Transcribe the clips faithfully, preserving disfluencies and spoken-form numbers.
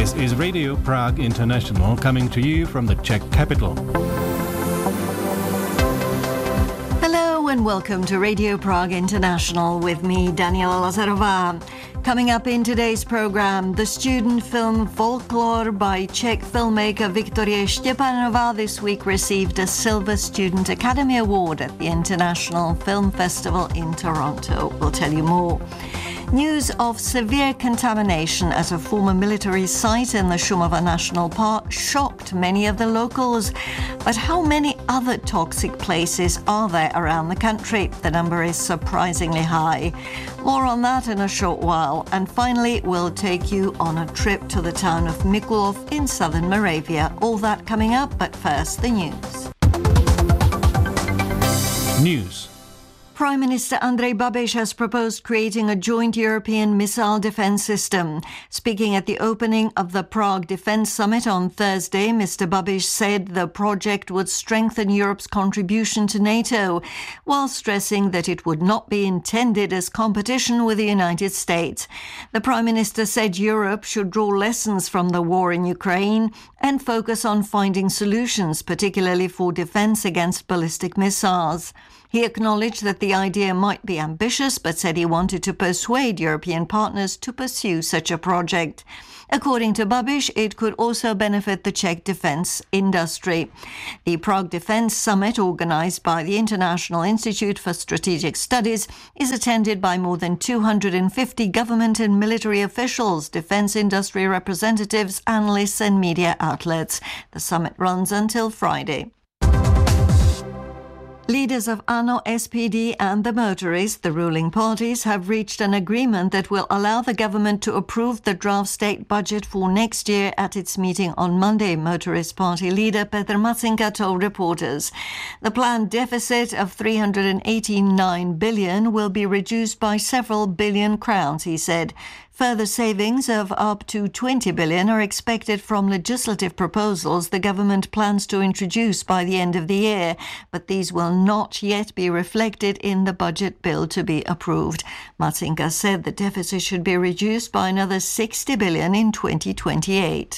This is Radio Prague International coming to you from the Czech capital. Hello and welcome to Radio Prague International with me, Daniela Lazarová. Coming up in today's program, the student film Folklore by Czech filmmaker Viktorie Štěpánová this week received a Silver Student Academy Award at the International Film Festival in Toronto. We'll tell you more. News of severe contamination at a former military site in the Šumava National Park shocked many of the locals. But how many other toxic places are there around the country? The number is surprisingly high. More on that in a short while. And finally, we'll take you on a trip to the town of Mikulov in southern Moravia. All that coming up, but first, the news. News. Prime Minister Andrej Babiš has proposed creating a joint European missile defence system. Speaking at the opening of the Prague Defence Summit on Thursday, Mister Babiš said the project would strengthen Europe's contribution to NATO, while stressing that it would not be intended as competition with the United States. The Prime Minister said Europe should draw lessons from the war in Ukraine and focus on finding solutions, particularly for defence against ballistic missiles. He acknowledged that the idea might be ambitious, but said he wanted to persuade European partners to pursue such a project. According to Babiš, it could also benefit the Czech defence industry. The Prague Defence Summit, organised by the International Institute for Strategic Studies, is attended by more than two hundred fifty government and military officials, defence industry representatives, analysts and media outlets. The summit runs until Friday. Leaders of ANO, S P D and the Motorists, the ruling parties, have reached an agreement that will allow the government to approve the draft state budget for next year at its meeting on Monday, Motorist Party leader Petr Macinka told reporters. The planned deficit of three hundred eighty-nine billion will be reduced by several billion crowns, he said. Further savings of up to twenty billion are expected from legislative proposals the government plans to introduce by the end of the year, but these will not yet be reflected in the budget bill to be approved. Macinka said the deficit should be reduced by another sixty billion in twenty twenty-eight.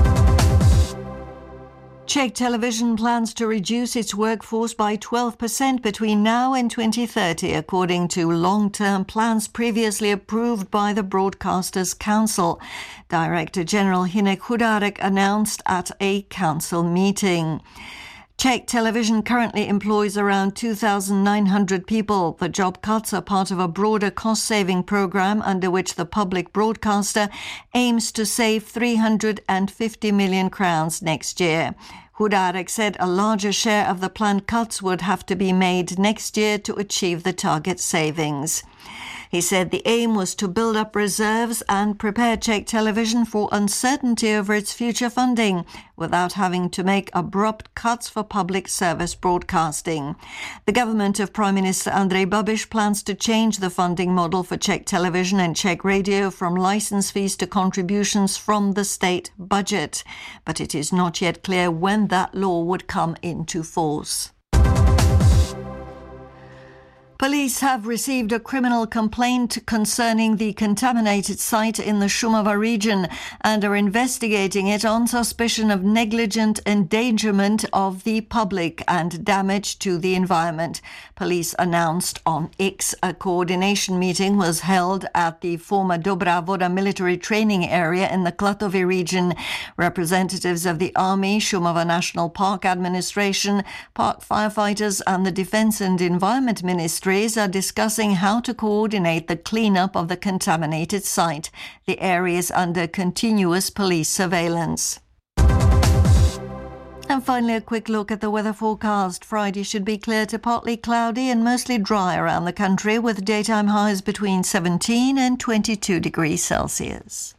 Czech Television plans to reduce its workforce by twelve percent between now and twenty thirty, according to long-term plans previously approved by the Broadcasters' Council. Director General Hynek Chudárek announced at a council meeting. Czech Television currently employs around two thousand nine hundred people. The job cuts are part of a broader cost-saving program under which the public broadcaster aims to save three hundred fifty million crowns next year. Chudárek said a larger share of the planned cuts would have to be made next year to achieve the target savings. He said the aim was to build up reserves and prepare Czech Television for uncertainty over its future funding without having to make abrupt cuts for public service broadcasting. The government of Prime Minister Andrej Babiš plans to change the funding model for Czech Television and Czech Radio from license fees to contributions from the state budget. But it is not yet clear when that law would come into force. Police have received a criminal complaint concerning the contaminated site in the Šumava region and are investigating it on suspicion of negligent endangerment of the public and damage to the environment. Police announced on X a coordination meeting was held at the former Dobrá Voda military training area in the Klatovy region. Representatives of the Army, Šumava National Park Administration, park firefighters and the Defence and Environment Ministry are discussing how to coordinate the cleanup of the contaminated site. The area is under continuous police surveillance. And finally, a quick look at the weather forecast. Friday should be clear to partly cloudy and mostly dry around the country, with daytime highs between seventeen and twenty-two degrees Celsius.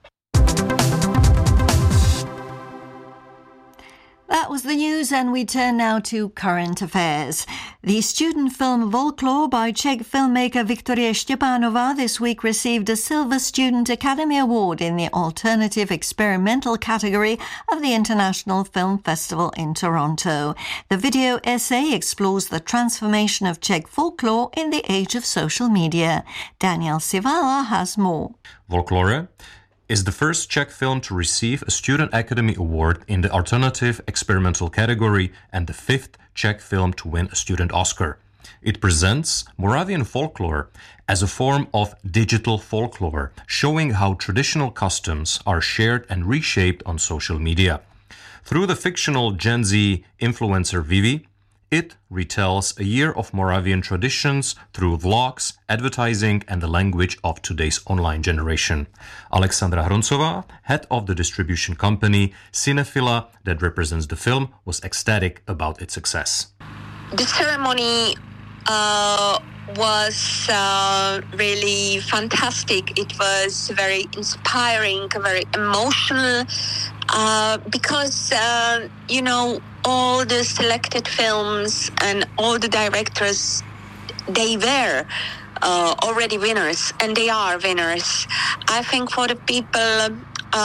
That was the news, and we turn now to current affairs. The student film Folklore by Czech filmmaker Viktorie Štěpánová this week received a Silver Student Academy Award in the Alternative Experimental category of the International Film Festival in Toronto. The video essay explores the transformation of Czech folklore in the age of social media. Daniel Sivala has more. Folklore is the first Czech film to receive a Student Academy Award in the Alternative Experimental category and the fifth Czech film to win a Student Oscar. It presents Moravian folklore as a form of digital folklore, showing how traditional customs are shared and reshaped on social media. Through the fictional Gen Z influencer Vivi, it retells a year of Moravian traditions through vlogs, advertising, and the language of today's online generation. Alexandra Hroncová, head of the distribution company Cinefila that represents the film, was ecstatic about its success. The ceremony uh, was uh, really fantastic. It was very inspiring, very emotional, uh, because, uh, you know, all the selected films and all the directors, they were uh, already winners, and they are winners. I think for the people,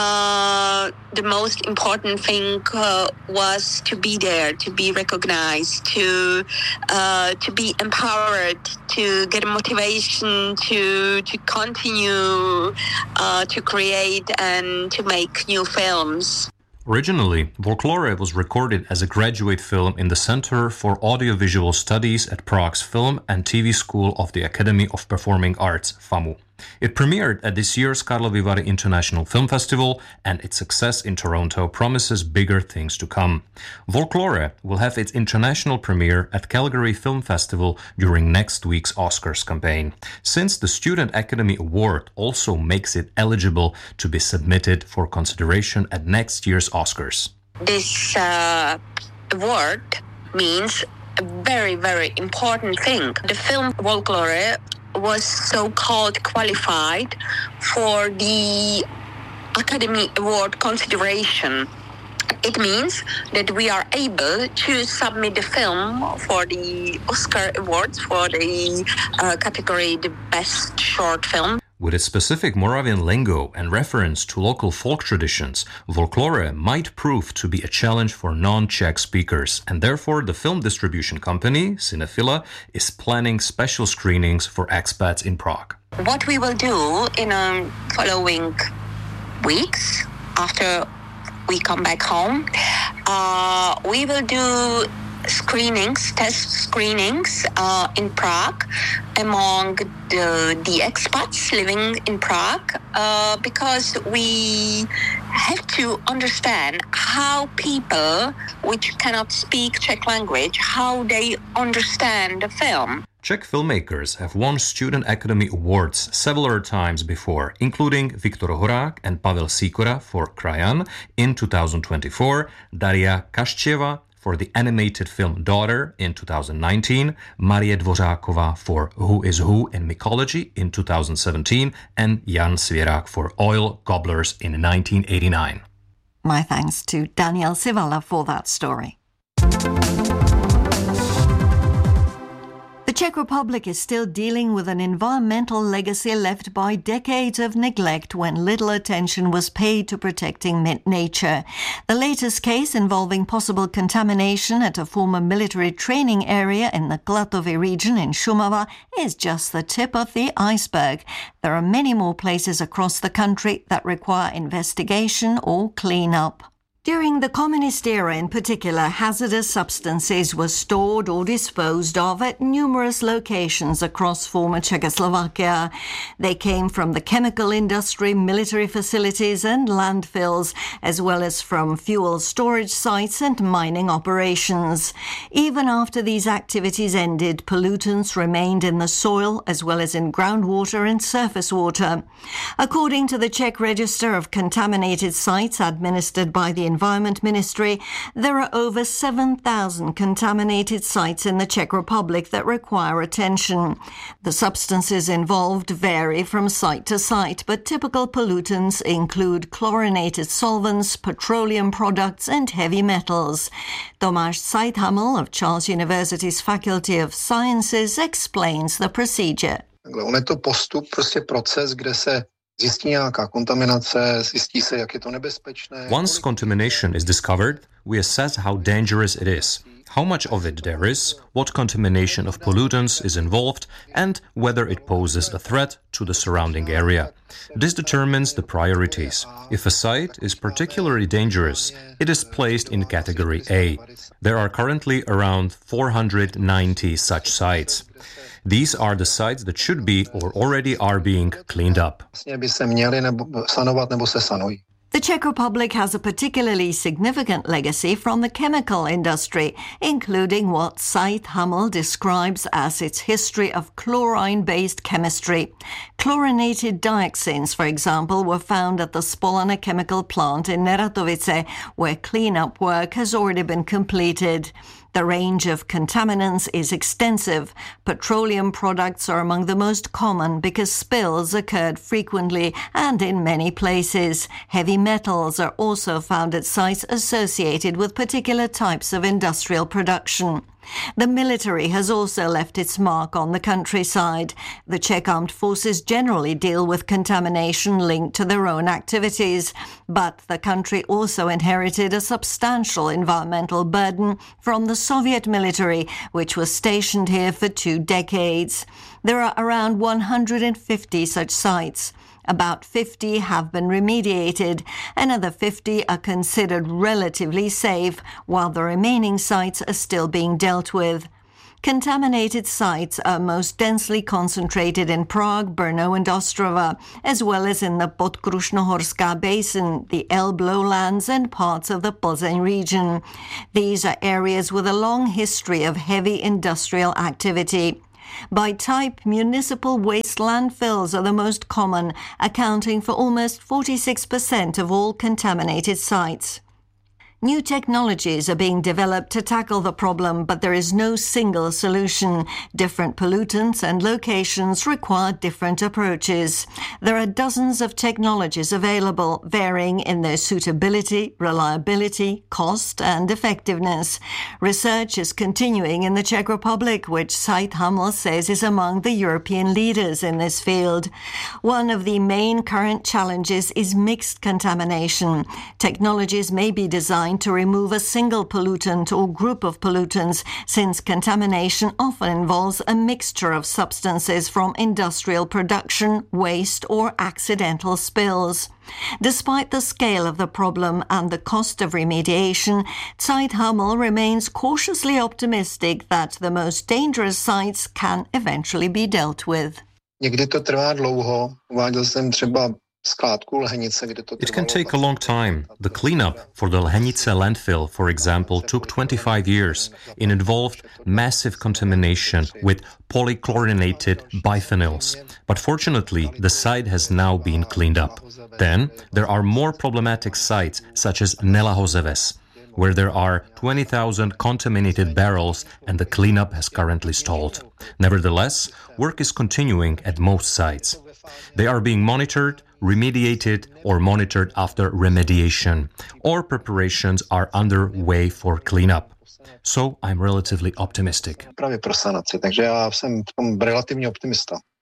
uh, the most important thing uh, was to be there, to be recognized, to uh, to be empowered, to get motivation to to continue uh, to create and to make new films. Originally, Folklore was recorded as a graduate film in the Center for Audiovisual Studies at Prague's Film and T V School of the Academy of Performing Arts, FAMU. It premiered at this year's Karlovy Vary International Film Festival, and its success in Toronto promises bigger things to come. Folklore will have its international premiere at Calgary Film Festival during next week's Oscars campaign, since the Student Academy Award also makes it eligible to be submitted for consideration at next year's Oscars. This uh, award means a very, very important thing. The film Folklore was so-called qualified for the Academy Award consideration. It means that we are able to submit the film for the Oscar Awards for the uh, category the Best Short Film. With its specific Moravian lingo and reference to local folk traditions, Folklore might prove to be a challenge for non-Czech speakers, and therefore the film distribution company, Cinefila, is planning special screenings for expats in Prague. What we will do in the following weeks, after we come back home, uh, we will do screenings, test screenings uh, in Prague among the, the expats living in Prague, uh, because we have to understand how people which cannot speak Czech language, how they understand the film. Czech filmmakers have won Student Academy Awards several times before, including Viktor Horák and Pavel Sikora for Krajan in two thousand twenty-four, Daria Kaščeva for the animated film Daughter in two thousand nineteen, Marie Dvořáková for Who is Who in Mycology in two thousand seventeen, and Jan Svěrák for Oil Gobblers in nineteen eighty-nine. My thanks to Daniel Sivala for that story. The Czech Republic is still dealing with an environmental legacy left by decades of neglect when little attention was paid to protecting nature. The latest case involving possible contamination at a former military training area in the Klatovy region in Šumava is just the tip of the iceberg. There are many more places across the country that require investigation or clean-up. During the communist era in particular, hazardous substances were stored or disposed of at numerous locations across former Czechoslovakia. They came from the chemical industry, military facilities and landfills, as well as from fuel storage sites and mining operations. Even after these activities ended, pollutants remained in the soil as well as in groundwater and surface water. According to the Czech Register of Contaminated Sites administered by the Environment Ministry, there are over seven thousand contaminated sites in the Czech Republic that require attention. The substances involved vary from site to site, but typical pollutants include chlorinated solvents, petroleum products and heavy metals. Tomáš Zeithaml of Charles University's Faculty of Sciences explains the procedure. On je to postup, prostě proces, kde se zjistí nějaká kontaminace, zjistí se, jak je to nebezpečné. Once contamination is discovered, we assess how dangerous it is. how much of it there is, what contamination of pollutants is involved, and whether it poses a threat to the surrounding area. This determines the priorities. If a site is particularly dangerous, it is placed in category A. There are currently around four hundred ninety such sites. These are the sites that should be or already are being cleaned up. The Czech Republic has a particularly significant legacy from the chemical industry, including what Said Hamel describes as its history of chlorine-based chemistry. Chlorinated dioxins, for example, were found at the Spolana chemical plant in Neratovice, where cleanup work has already been completed. The range of contaminants is extensive. Petroleum products are among the most common because spills occurred frequently and in many places. Heavy metals are also found at sites associated with particular types of industrial production. The military has also left its mark on the countryside. The Czech armed forces generally deal with contamination linked to their own activities, but the country also inherited a substantial environmental burden from the Soviet military, which was stationed here for two decades. There are around one hundred fifty such sites. About fifty have been remediated. Another fifty are considered relatively safe, while the remaining sites are still being dealt with. Contaminated sites are most densely concentrated in Prague, Brno and Ostrava, as well as in the Podkrušnohorská basin, the Elbe lowlands and parts of the Plzeň region. These are areas with a long history of heavy industrial activity. By type, municipal waste landfills are the most common, accounting for almost forty-six percent of all contaminated sites. New technologies are being developed to tackle the problem, but there is no single solution. Different pollutants and locations require different approaches. There are dozens of technologies available, varying in their suitability, reliability, cost and effectiveness. Research is continuing in the Czech Republic, which Said Hamel says is among the European leaders in this field. One of the main current challenges is mixed contamination. Technologies may be designed to remove a single pollutant or group of pollutants, since contamination often involves a mixture of substances from industrial production, waste or accidental spills. Despite the scale of the problem and the cost of remediation, Said Hamel remains cautiously optimistic that the most dangerous sites can eventually be dealt with. Někdy to trvá dlouho. Uváděl jsem třeba It can take a long time. The cleanup for the Lhenice landfill, for example, took twenty-five years. It involved massive contamination with polychlorinated biphenyls. But fortunately, the site has now been cleaned up. Then, there are more problematic sites, such as Nelahozeves, where there are twenty thousand contaminated barrels and the cleanup has currently stalled. Nevertheless, work is continuing at most sites. They are being monitored, remediated or monitored after remediation, or preparations are underway for cleanup. So I'm relatively optimistic. Právě pro sanaci, takže já jsem v tom relativně optimista.